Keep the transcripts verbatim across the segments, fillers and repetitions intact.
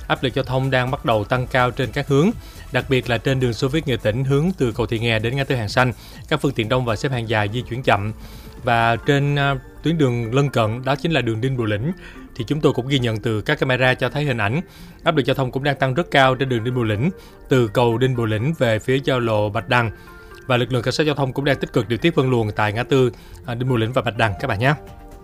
áp lực giao thông đang bắt đầu tăng cao trên các hướng, đặc biệt là trên đường Xô Viết Nghệ Tĩnh hướng từ cầu Thị Nghè đến ngã tư Hàng Xanh, các phương tiện đông và xếp hàng dài di chuyển chậm. Và trên uh, tuyến đường lân cận, đó chính là đường Đinh Bộ Lĩnh, thì chúng tôi cũng ghi nhận từ các camera cho thấy hình ảnh áp lực giao thông cũng đang tăng rất cao trên đường Đinh Bộ Lĩnh từ cầu Đinh Bộ Lĩnh về phía giao lộ Bạch Đằng, và lực lượng cảnh sát giao thông cũng đang tích cực điều tiết phân luồng tại ngã tư uh, Đinh Bộ Lĩnh và Bạch Đằng các bạn nhé.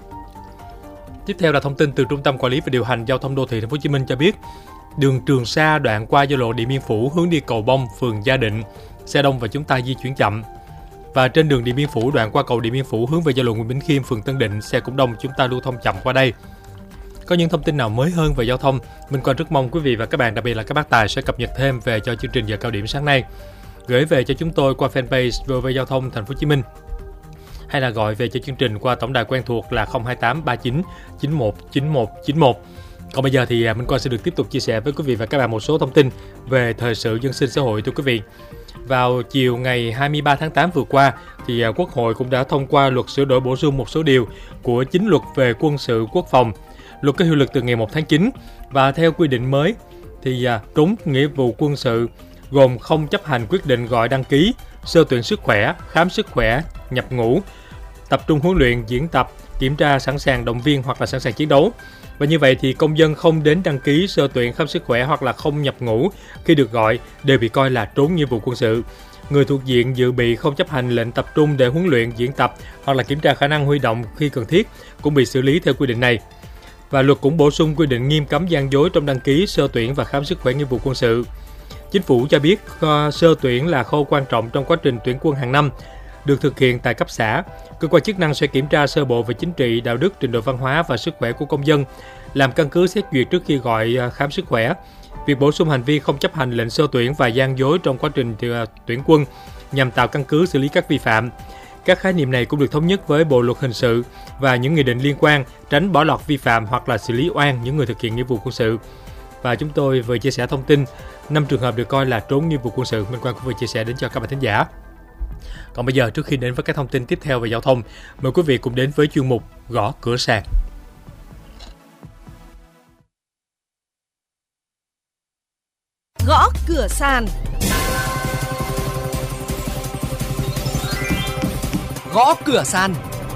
Tiếp theo là thông tin từ Trung tâm Quản lý và Điều hành Giao thông Đô thị Thành phố Hồ Chí Minh cho biết, đường Trường Sa đoạn qua giao lộ Điện Biên Phủ hướng đi cầu Bông, phường Gia Định, xe đông và chúng ta di chuyển chậm. Và trên đường Điện Biên Phủ đoạn qua cầu Điện Biên Phủ hướng về giao lộ Nguyễn Bỉnh Khiêm, phường Tân Định, xe cũng đông, chúng ta lưu thông chậm qua đây. Có những thông tin nào mới hơn về giao thông, Minh Quang rất mong quý vị và các bạn, đặc biệt là các bác tài sẽ cập nhật thêm về cho chương trình giờ cao điểm sáng nay. Gửi về cho chúng tôi qua fanpage vê o vê Giao thông Thành phố Hồ Chí Minh, hay là gọi về cho chương trình qua tổng đài quen thuộc là không hai tám ba chín chín một chín một chín một. Còn bây giờ thì Minh Quang sẽ được tiếp tục chia sẻ với quý vị và các bạn một số thông tin về thời sự dân sinh xã hội. Thưa quý vị, vào chiều ngày hai mươi ba tháng tám vừa qua, thì Quốc hội cũng đã thông qua luật sửa đổi bổ sung một số điều của chính luật về quân sự quốc phòng. Luật có hiệu lực từ ngày một tháng chín, và theo quy định mới thì trốn nghĩa vụ quân sự gồm không chấp hành quyết định gọi đăng ký, sơ tuyển sức khỏe, khám sức khỏe, nhập ngũ, tập trung huấn luyện, diễn tập, kiểm tra sẵn sàng động viên hoặc là sẵn sàng chiến đấu. Và như vậy thì công dân không đến đăng ký, sơ tuyển, khám sức khỏe hoặc là không nhập ngũ khi được gọi đều bị coi là trốn nghĩa vụ quân sự. Người thuộc diện dự bị không chấp hành lệnh tập trung để huấn luyện, diễn tập hoặc là kiểm tra khả năng huy động khi cần thiết cũng bị xử lý theo quy định này. Và luật cũng bổ sung quy định nghiêm cấm gian dối trong đăng ký, sơ tuyển và khám sức khỏe nghĩa vụ quân sự. Chính phủ cho biết sơ tuyển là khâu quan trọng trong quá trình tuyển quân hàng năm, được thực hiện tại cấp xã. Cơ quan chức năng sẽ kiểm tra sơ bộ về chính trị, đạo đức, trình độ văn hóa và sức khỏe của công dân, làm căn cứ xét duyệt trước khi gọi khám sức khỏe. Việc bổ sung hành vi không chấp hành lệnh sơ tuyển và gian dối trong quá trình tuyển quân nhằm tạo căn cứ xử lý các vi phạm. Các khái niệm này cũng được thống nhất với Bộ luật hình sự và những nghị định liên quan, tránh bỏ lọt vi phạm hoặc là xử lý oan những người thực hiện nghĩa vụ quân sự. Và chúng tôi vừa chia sẻ thông tin năm trường hợp được coi là trốn nghĩa vụ quân sự. Minh Quang cũng vừa chia sẻ đến cho các bạn thính giả. Còn bây giờ, trước khi đến với các thông tin tiếp theo về giao thông, mời quý vị cùng đến với chuyên mục Gõ Cửa Sàn. Gõ Cửa Sàn. Gõ Cửa Sàn.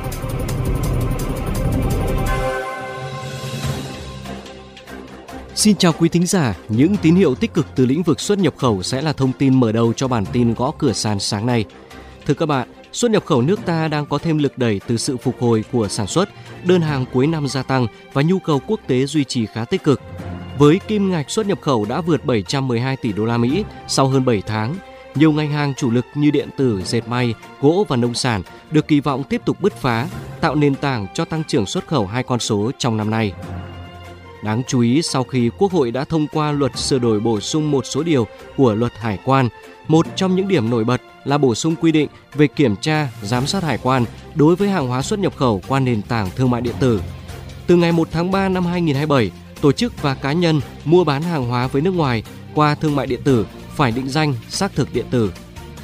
Xin chào quý thính giả, những tín hiệu tích cực từ lĩnh vực xuất nhập khẩu sẽ là thông tin mở đầu cho bản tin Gõ Cửa Sàn sáng nay. Thưa các bạn, xuất nhập khẩu nước ta đang có thêm lực đẩy từ sự phục hồi của sản xuất, đơn hàng cuối năm gia tăng và nhu cầu quốc tế duy trì khá tích cực. Với kim ngạch xuất nhập khẩu đã vượt bảy trăm mười hai tỷ đô la Mỹ sau hơn bảy tháng, nhiều ngành hàng chủ lực như điện tử, dệt may, gỗ và nông sản được kỳ vọng tiếp tục bứt phá, tạo nền tảng cho tăng trưởng xuất khẩu hai con số trong năm nay. Đáng chú ý, sau khi Quốc hội đã thông qua luật sửa đổi bổ sung một số điều của luật hải quan, một trong những điểm nổi bật là bổ sung quy định về kiểm tra, giám sát hải quan đối với hàng hóa xuất nhập khẩu qua nền tảng thương mại điện tử. Từ ngày một tháng ba năm hai nghìn không trăm hai mươi bảy, tổ chức và cá nhân mua bán hàng hóa với nước ngoài qua thương mại điện tử phải định danh xác thực điện tử.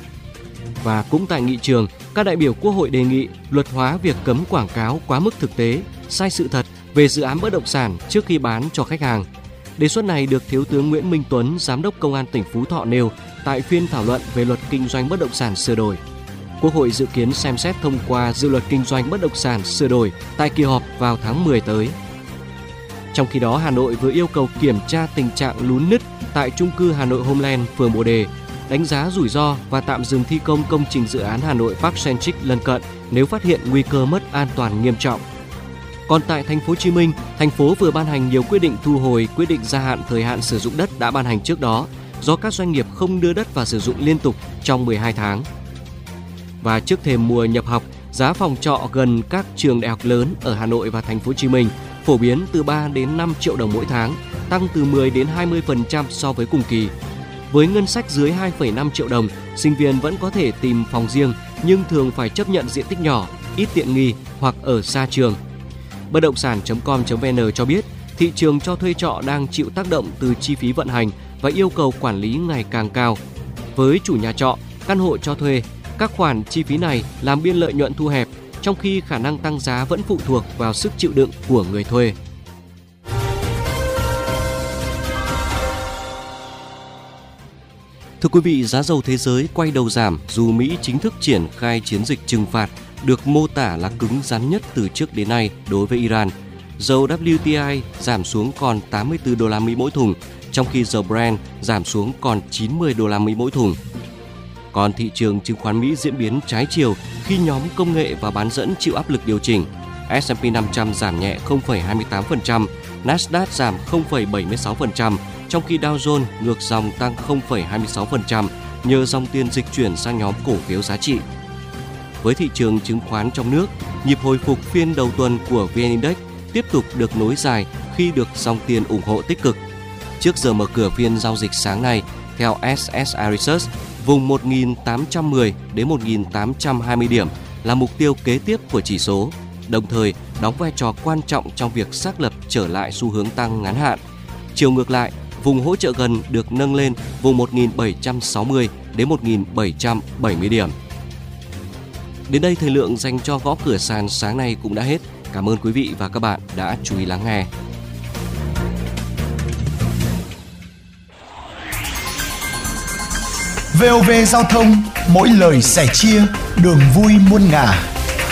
Và cũng tại nghị trường, các đại biểu Quốc hội đề nghị luật hóa việc cấm quảng cáo quá mức thực tế, sai sự thật về dự án bất động sản trước khi bán cho khách hàng. Đề xuất này được Thiếu tướng Nguyễn Minh Tuấn, Giám đốc Công an tỉnh Phú Thọ nêu tại phiên thảo luận về luật kinh doanh bất động sản sửa đổi. Quốc hội dự kiến xem xét thông qua dự luật kinh doanh bất động sản sửa đổi tại kỳ họp vào tháng mười tới. Trong khi đó, Hà Nội vừa yêu cầu kiểm tra tình trạng lún nứt tại chung cư Hà Nội Homeland, phường Bồ Đề, đánh giá rủi ro và tạm dừng thi công công trình dự án Hà Nội Park Centric lân cận nếu phát hiện nguy cơ mất an toàn nghiêm trọng. Còn tại thành phố Hồ Chí Minh, thành phố vừa ban hành nhiều quyết định thu hồi quyết định gia hạn thời hạn sử dụng đất đã ban hành trước đó do các doanh nghiệp không đưa đất vào sử dụng liên tục trong mười hai tháng. Và trước thềm mùa nhập học, giá phòng trọ gần các trường đại học lớn ở Hà Nội và thành phố Hồ Chí Minh phổ biến từ ba đến năm triệu đồng mỗi tháng, tăng từ mười đến hai mươi phần trăm so với cùng kỳ. Với ngân sách dưới hai phẩy năm triệu đồng, sinh viên vẫn có thể tìm phòng riêng nhưng thường phải chấp nhận diện tích nhỏ, ít tiện nghi hoặc ở xa trường. Bất động sản chấm com chấm vn cho biết, thị trường cho thuê trọ đang chịu tác động từ chi phí vận hành và yêu cầu quản lý ngày càng cao. Với chủ nhà trọ, căn hộ cho thuê, các khoản chi phí này làm biên lợi nhuận thu hẹp, trong khi khả năng tăng giá vẫn phụ thuộc vào sức chịu đựng của người thuê. Thưa quý vị, giá dầu thế giới quay đầu giảm dù Mỹ chính thức triển khai chiến dịch trừng phạt được mô tả là cứng rắn nhất từ trước đến nay đối với Iran. Dầu W T I giảm xuống còn tám mươi tư đô la Mỹ mỗi thùng, trong khi dầu Brent giảm xuống còn chín mươi đô la Mỹ mỗi thùng. Còn thị trường chứng khoán Mỹ diễn biến trái chiều khi nhóm công nghệ và bán dẫn chịu áp lực điều chỉnh. S and P năm trăm giảm nhẹ không phẩy hai mươi tám phần trăm, Nasdaq giảm không phẩy bảy mươi sáu phần trăm, trong khi Dow Jones ngược dòng tăng không phẩy hai mươi sáu phần trăm nhờ dòng tiền dịch chuyển sang nhóm cổ phiếu giá trị. Với thị trường chứng khoán trong nước, nhịp hồi phục phiên đầu tuần của vê en Index tiếp tục được nối dài khi được dòng tiền ủng hộ tích cực. Trước giờ mở cửa phiên giao dịch sáng nay, theo ét ét i Research, vùng một nghìn tám trăm mười đến một nghìn tám trăm hai mươi điểm là mục tiêu kế tiếp của chỉ số, đồng thời đóng vai trò quan trọng trong việc xác lập trở lại xu hướng tăng ngắn hạn. Chiều ngược lại, vùng hỗ trợ gần được nâng lên vùng một nghìn bảy trăm sáu mươi đến một nghìn bảy trăm bảy mươi điểm. Đến đây thời lượng dành cho gõ cửa sàn sáng nay cũng đã hết. Cảm ơn quý vị và các bạn đã chú ý lắng nghe. vê o vê Giao thông, mỗi lời sẻ chia, đường vui muôn ngả.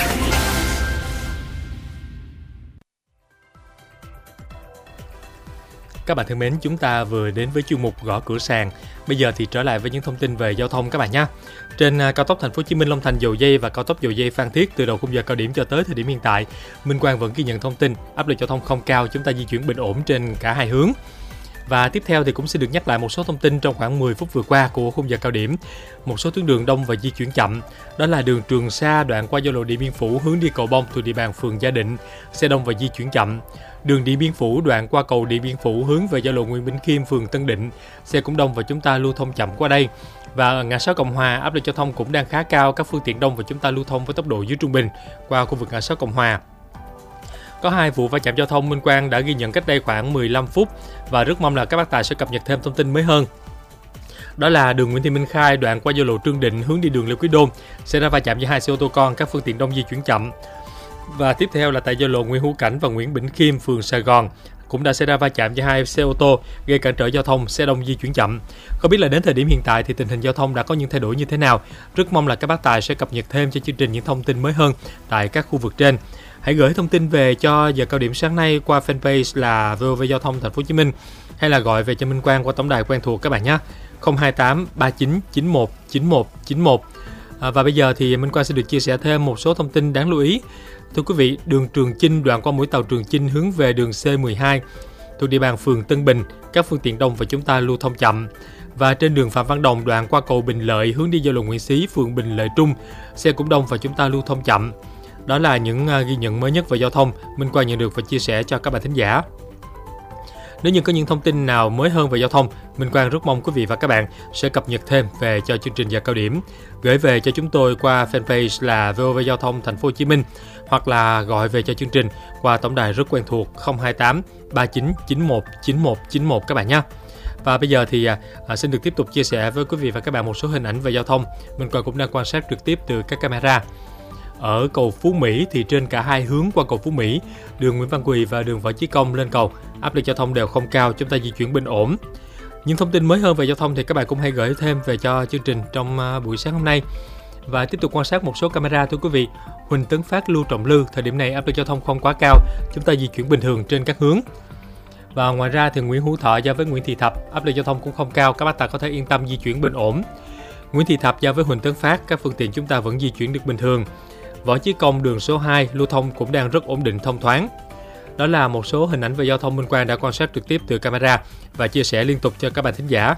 Các bạn thân mến, chúng ta vừa đến với chuyên mục Gõ Cửa Sàn. Bây giờ thì trở lại với những thông tin về giao thông các bạn nhé. Trên cao tốc Thành phố Hồ Chí Minh Long Thành Dầu Giây và cao tốc Dầu Giây Phan Thiết từ đầu khung giờ cao điểm cho tới thời điểm hiện tại, Minh Quang vẫn ghi nhận thông tin áp lực giao thông không cao, chúng ta di chuyển bình ổn trên cả hai hướng. Và tiếp theo thì cũng sẽ được nhắc lại một số thông tin trong khoảng mười phút vừa qua của khung giờ cao điểm. Một số tuyến đường đông và di chuyển chậm, đó là đường Trường Sa đoạn qua giao lộ Điện Biên Phủ hướng đi Cầu Bông thuộc địa bàn phường Gia Định, xe đông và di chuyển chậm. Đường Điện Biên Phủ đoạn qua cầu Điện Biên Phủ hướng về giao lộ Nguyễn Bỉnh Khiêm phường Tân Định, xe cũng đông và chúng ta lưu thông chậm qua đây. Và ở ngã sáu Cộng Hòa, áp lực giao thông cũng đang khá cao, các phương tiện đông và chúng ta lưu thông với tốc độ dưới trung bình qua khu vực ngã sáu Cộng Hòa. Có hai vụ va chạm giao thông Minh Quang đã ghi nhận cách đây khoảng mười lăm phút và rất mong là các bác tài sẽ cập nhật thêm thông tin mới hơn. Đó là đường Nguyễn Thị Minh Khai đoạn qua giao lộ Trương Định hướng đi đường Lê Quý Đôn, xảy ra va chạm giữa hai xe ô tô con, các phương tiện đông di chuyển chậm. Và tiếp theo là tại giao lộ Nguyễn Hữu Cảnh và Nguyễn Bỉnh Khiêm phường Sài Gòn cũng đã xảy ra va chạm giữa hai xe ô tô gây cản trở giao thông, xe đông di chuyển chậm. Không biết là đến thời điểm hiện tại thì tình hình giao thông đã có những thay đổi như thế nào. Rất mong là các bác tài sẽ cập nhật thêm cho chương trình những thông tin mới hơn tại các khu vực trên. Hãy gửi thông tin về cho giờ cao điểm sáng nay qua fanpage là vê o vê Giao thông Thành phố Hồ Chí Minh hay là gọi về cho Minh Quang qua tổng đài quen thuộc các bạn nhé, không hai tám ba chín chín một chín một chín một. À, và bây giờ thì Minh Quang sẽ được chia sẻ thêm một số thông tin đáng lưu ý. Thưa quý vị, đường Trường Chinh đoạn qua mũi tàu Trường Chinh hướng về đường C mười hai thuộc địa bàn phường Tân Bình, các phương tiện đông và chúng ta lưu thông chậm. Và trên đường Phạm Văn Đồng đoạn qua cầu Bình Lợi hướng đi giao lộ Nguyễn Xí phường Bình Lợi Trung, xe cũng đông và chúng ta lưu thông chậm. Đó là những ghi nhận mới nhất về giao thông Minh Quang nhận được và chia sẻ cho các bạn thính giả. Nếu như có những thông tin nào mới hơn về giao thông, Minh Quang rất mong quý vị và các bạn sẽ cập nhật thêm về cho chương trình giờ cao điểm, gửi về cho chúng tôi qua fanpage là vê o vê Giao thông Thành phố Hồ Chí Minh hoặc là gọi về cho chương trình qua tổng đài rất quen thuộc không hai tám ba chín chín một chín một chín một các bạn nhé. Và bây giờ thì à, xin được tiếp tục chia sẻ với quý vị và các bạn một số hình ảnh về giao thông. Minh Quang cũng đang quan sát trực tiếp từ các camera. Ở cầu Phú Mỹ thì trên cả hai hướng qua cầu Phú Mỹ, đường Nguyễn Văn Quỳ và đường Võ Chí Công lên cầu, áp lực giao thông đều không cao, chúng ta di chuyển bình ổn. Những thông tin mới hơn về giao thông thì các bạn cũng hãy gửi thêm về cho chương trình trong buổi sáng hôm nay. Và tiếp tục quan sát một số camera thưa quý vị. Huỳnh Tấn Phát, Lưu Trọng Lư, thời điểm này áp lực giao thông không quá cao, chúng ta di chuyển bình thường trên các hướng. Và ngoài ra thì Nguyễn Hữu Thọ giao với Nguyễn Thị Thập, áp lực giao thông cũng không cao, các bác tài có thể yên tâm di chuyển bình ổn. Nguyễn Thị Thập giao với Huỳnh Tấn Phát, các phương tiện chúng ta vẫn di chuyển được bình thường. Võ Chí Công đường số hai lưu thông cũng đang rất ổn định thông thoáng. Đó là một số hình ảnh về giao thông Minh Quang đã quan sát trực tiếp từ camera và chia sẻ liên tục cho các bạn thính giả.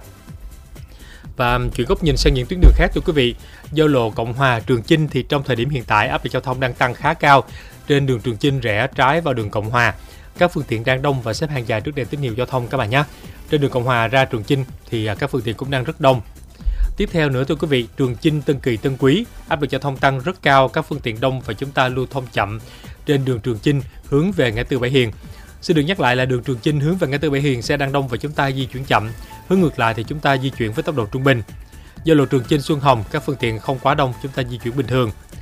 Và chuyển góc nhìn sang những tuyến đường khác thưa quý vị. Giao lộ Cộng Hòa Trường Chinh thì trong thời điểm hiện tại áp lực giao thông đang tăng khá cao. Trên đường Trường Chinh rẽ trái vào đường Cộng Hòa, các phương tiện đang đông và xếp hàng dài trước đèn tín hiệu giao thông các bạn nhé. Trên đường Cộng Hòa ra Trường Chinh thì các phương tiện cũng đang rất đông. Tiếp theo nữa thưa quý vị, Trường Chinh, Tân Kỳ, Tân Quý, áp lực giao thông tăng rất cao, các phương tiện đông và chúng ta lưu thông chậm trên đường Trường Chinh hướng về ngã tư Bảy Hiền. Xin được nhắc lại là đường Trường Chinh hướng về ngã tư Bảy Hiền xe đang đông và chúng ta di chuyển chậm, hướng ngược lại thì chúng ta di chuyển với tốc độ trung bình. Giao lộ Trường Chinh, Xuân Hồng, các phương tiện không quá đông, chúng ta di chuyển bình thường.